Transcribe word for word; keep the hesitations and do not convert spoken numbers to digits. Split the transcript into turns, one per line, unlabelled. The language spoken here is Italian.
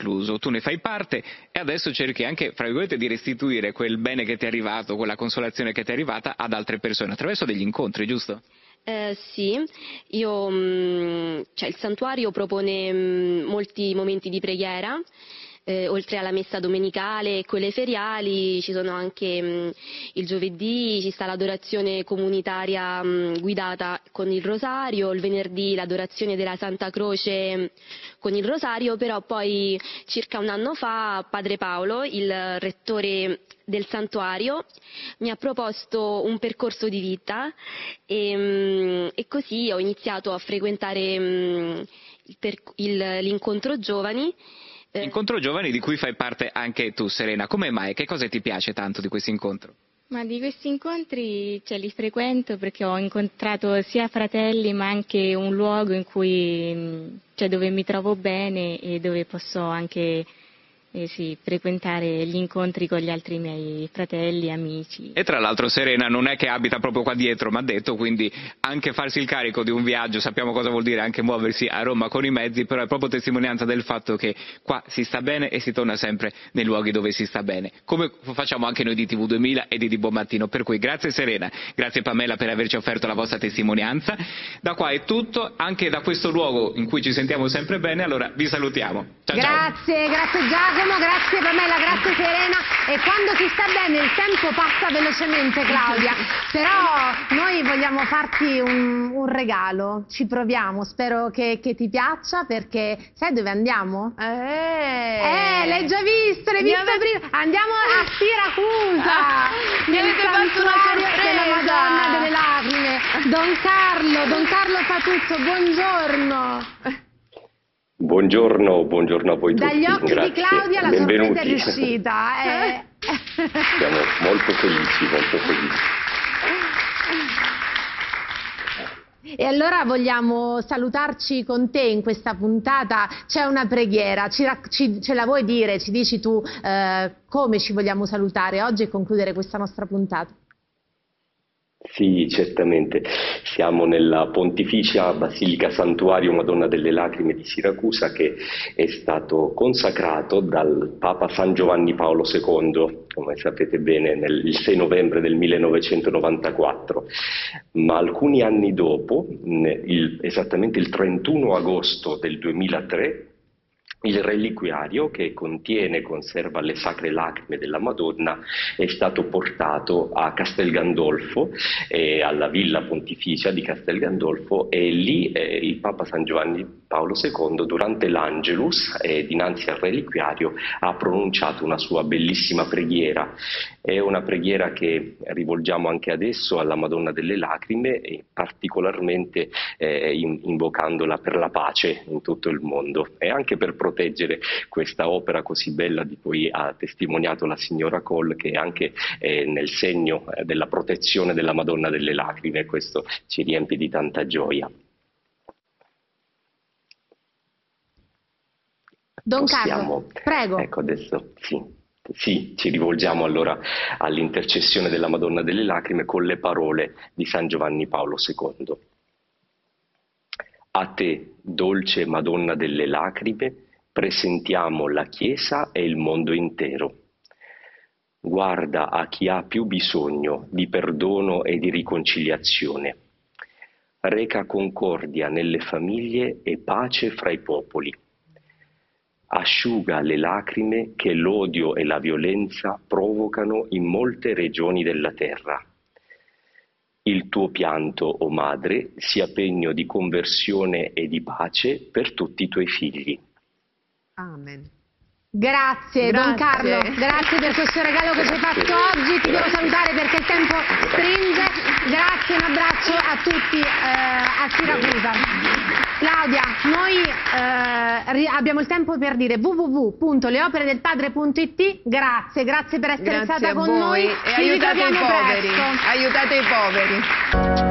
incluso, tu ne fai parte e adesso cerchi anche, fra virgolette, di restituire quel bene che ti è arrivato, quella consolazione che ti è arrivata ad altre persone, attraverso degli incontri, giusto?
Eh, sì, io, mh, cioè, il santuario propone mh, molti momenti di preghiera. Eh, oltre alla messa domenicale e quelle feriali ci sono anche mh, il giovedì ci sta l'adorazione comunitaria mh, guidata con il rosario, il venerdì l'adorazione della Santa Croce mh, con il rosario, però poi circa un anno fa Padre Paolo, il rettore del santuario, mi ha proposto un percorso di vita e, mh, e così ho iniziato a frequentare mh, l'incontro giovani.
Incontro giovani di cui fai parte anche tu, Serena. Come mai? Che cosa ti piace tanto di questo incontro?
Ma di questi incontri cioè, li frequento perché ho incontrato sia fratelli ma anche un luogo in cui, cioè, dove mi trovo bene e dove posso anche eh sì, frequentare gli incontri con gli altri miei fratelli, amici.
E tra l'altro Serena non è che abita proprio qua dietro, mi ha detto, quindi anche farsi il carico di un viaggio, sappiamo cosa vuol dire anche muoversi a Roma con i mezzi, però è proprio testimonianza del fatto che qua si sta bene e si torna sempre nei luoghi dove si sta bene, come facciamo anche noi di T V duemila e di Di Buon Mattino. Per cui grazie Serena, grazie Pamela per averci offerto la vostra testimonianza. Da qua è tutto, anche da questo luogo in cui ci sentiamo sempre bene, allora vi salutiamo. Ciao,
grazie,
ciao.
grazie Giacomo, grazie Pamela, grazie Serena. E quando si sta bene il tempo passa velocemente, Claudia, però noi vogliamo farti un, un regalo, ci proviamo, spero che, che ti piaccia, perché sai dove andiamo?
Eh,
eh l'hai già visto, l'hai visto
avete...
prima, andiamo a Siracusa,
ah,
nel santuario della Madonna delle Lacrime. Don Carlo, Don Carlo fa tutto, buongiorno.
Buongiorno, buongiorno a voi tutti.
Dagli occhi
Grazie.
di Claudia la
Benvenuti.
sorpresa è riuscita. Eh.
Siamo molto felici, molto felici.
E allora vogliamo salutarci con te in questa puntata. C'è una preghiera, ci, ci, ce la vuoi dire? Ci dici tu eh, come ci vogliamo salutare oggi e concludere questa nostra puntata?
Sì, certamente. Siamo nella Pontificia Basilica Santuario Madonna delle Lacrime di Siracusa, che è stato consacrato dal Papa San Giovanni Paolo secondo, come sapete bene, nel, il sei novembre del millenovecentonovantaquattro. Ma alcuni anni dopo, il, esattamente il trentuno agosto del duemilatré, il reliquiario che contiene e conserva le sacre lacrime della Madonna è stato portato a Castel Gandolfo, eh, alla Villa Pontificia di Castel Gandolfo, e lì eh, il Papa San Giovanni Paolo secondo, durante l'Angelus, eh, dinanzi al reliquiario, ha pronunciato una sua bellissima preghiera. È una preghiera che rivolgiamo anche adesso alla Madonna delle Lacrime, e particolarmente eh, in, invocandola per la pace in tutto il mondo e anche per proteggere questa opera così bella di cui ha testimoniato la signora Cole, che è anche eh, nel segno eh, della protezione della Madonna delle Lacrime, e questo ci riempie di tanta gioia.
Don
Possiamo...
Carlo, prego.
Ecco, adesso sì. Sì, ci rivolgiamo allora all'intercessione della Madonna delle Lacrime con le parole di San Giovanni Paolo secondo. A te, dolce Madonna delle Lacrime, presentiamo la Chiesa e il mondo intero. Guarda a chi ha più bisogno di perdono e di riconciliazione. Reca concordia nelle famiglie e pace fra i popoli. Asciuga le lacrime che l'odio e la violenza provocano in molte regioni della terra. Il tuo pianto, o Madre, sia pegno di conversione e di pace per tutti i tuoi figli.
Amen. Grazie,
Grazie
Don Carlo, grazie per questo regalo che ci hai fatto oggi. Ti devo salutare perché il tempo stringe. Grazie, un abbraccio a tutti eh, a Siracusa. Claudia, noi eh, abbiamo il tempo per dire w w w punto leoperedelpadre punto i t. Grazie, grazie per essere
grazie
stata con
voi.
noi.
E
Ci
aiutate i poveri.
presto.
Aiutate i poveri.